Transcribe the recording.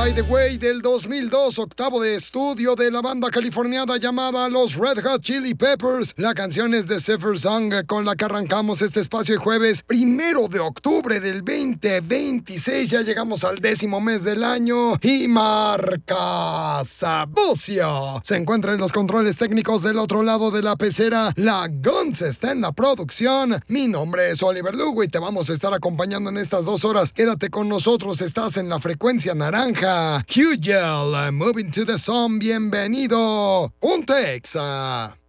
By the Way del 2002, octavo de estudio de la banda californiana llamada los Red Hot Chili Peppers. La canción es The Zephyr Song, con la que arrancamos este espacio el jueves 1 de octubre del 2026. Ya llegamos al 10º mes del año y Marca Sabucio se encuentra en los controles técnicos del otro lado de la pecera. La Guns está en la producción. Mi nombre es Oliver Lugo y te vamos a estar acompañando en estas 2 horas. Quédate con nosotros, estás en la frecuencia naranja. Hugel, Moving to the Sun, bienvenido. Un Texa.